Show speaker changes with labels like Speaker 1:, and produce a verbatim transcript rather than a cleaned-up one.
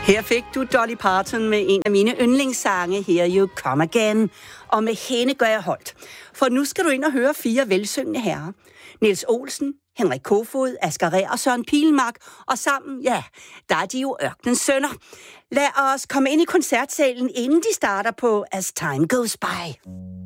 Speaker 1: Her fik du Dolly Parton med en af mine yndlingssange, Here You Come Again, og med hende gør jeg holdt. For nu skal du ind og høre fire velsyngende herrer. Niels Olsen, Henrik Kofod, Asger Rær og Søren Pilmark, og sammen, ja, der er de jo ørkenens sønner. Lad os komme ind i koncertsalen, inden de starter på As Time Goes By.